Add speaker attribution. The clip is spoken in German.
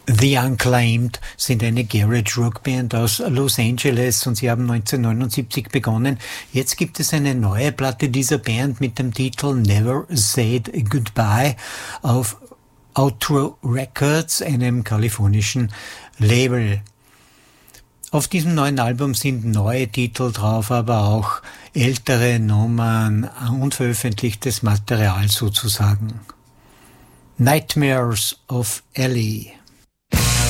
Speaker 1: The Unclaimed sind eine Garage Rock Band aus Los Angeles und sie haben 1979 begonnen. Jetzt gibt es eine neue Platte dieser Band mit dem Titel Never Said Goodbye auf Outro Records, einem kalifornischen Label. Auf diesem neuen Album sind neue Titel drauf, aber auch ältere Nummern, unveröffentlichtes Material sozusagen. Nightmares of Ellie.